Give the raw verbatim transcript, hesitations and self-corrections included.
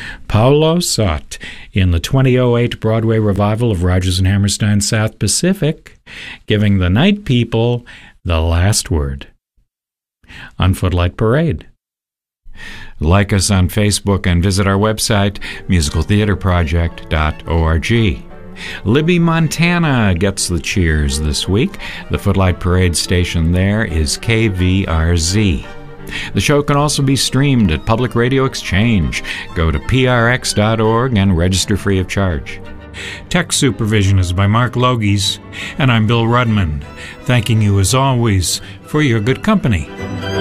Paolo Sott in the twenty oh eight Broadway revival of Rodgers and Hammerstein's South Pacific, giving the night people the last word. On Footlight Parade. Like us on Facebook and visit our website, musical theater project dot org. Libby, Montana gets the cheers this week. The Footlight Parade station there is K V R Z. The show can also be streamed at Public Radio Exchange. Go to P R X dot org and register free of charge. Tech supervision is by Mark Logies, and I'm Bill Rudman, thanking you as always for your good company.